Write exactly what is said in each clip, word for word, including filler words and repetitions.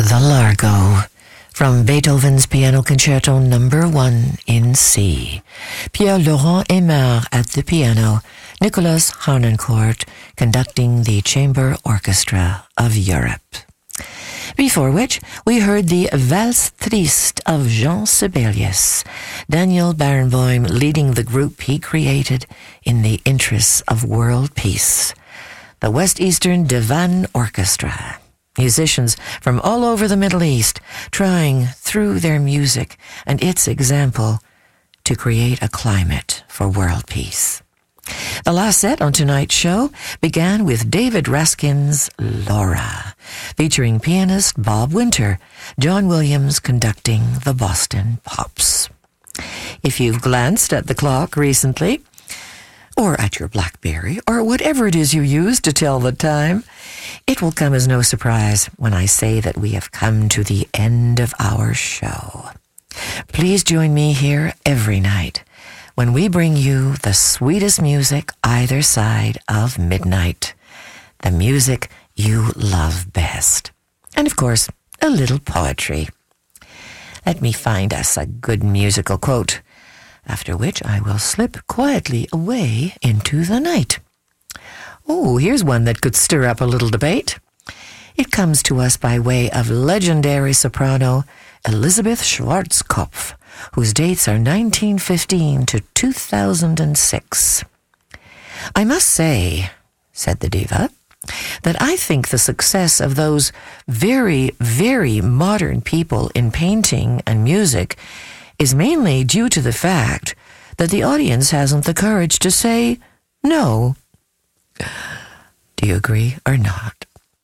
The Largo, from Beethoven's Piano Concerto Number One in C. Pierre-Laurent Aimard at the piano, Nicolas Harnoncourt conducting the Chamber Orchestra of Europe. Before which, we heard the Valse Triste of Jean Sibelius, Daniel Barenboim leading the group he created in the interests of world peace, the West Eastern Divan Orchestra. Musicians from all over the Middle East trying, through their music and its example, to create a climate for world peace. The last set on tonight's show began with David Raskin's Laura, featuring pianist Bob Winter, John Williams conducting the Boston Pops. If you've glanced at the clock recently, or at your BlackBerry, or whatever it is you use to tell the time, it will come as no surprise when I say that we have come to the end of our show. Please join me here every night when we bring you the sweetest music either side of midnight, the music you love best, and of course, a little poetry. Let me find us a good musical quote, after which I will slip quietly away into the night. Oh, here's one that could stir up a little debate. It comes to us by way of legendary soprano Elizabeth Schwarzkopf, whose dates are nineteen fifteen to two thousand six. I must say, said the diva, that I think the success of those very, very modern people in painting and music is mainly due to the fact that the audience hasn't the courage to say no. Do you agree or not?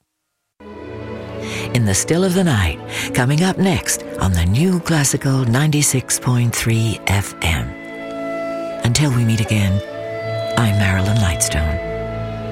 In the Still of the Night, coming up next on the New Classical ninety-six point three F M. Until we meet again, I'm Marilyn Lightstone.